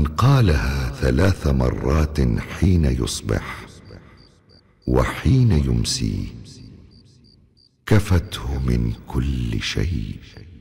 من قالها 3 مرات حين يصبح وحين يمسي كفته من كل شيء.